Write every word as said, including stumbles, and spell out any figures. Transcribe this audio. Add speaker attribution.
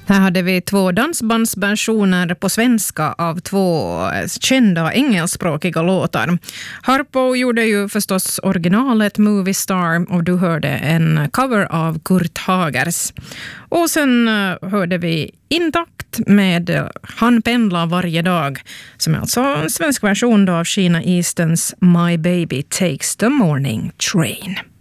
Speaker 1: Här hade vi två dansbandsversioner på svenska av två kända engelskspråkiga låtar. Harpo gjorde ju förstås originalet Movie Star och du hörde en cover av Kurt Hagers. Och sen hörde vi Intakt med Han pendlar varje dag, som är alltså en svensk version av Sheena Eastons My Baby Takes the Morning Train.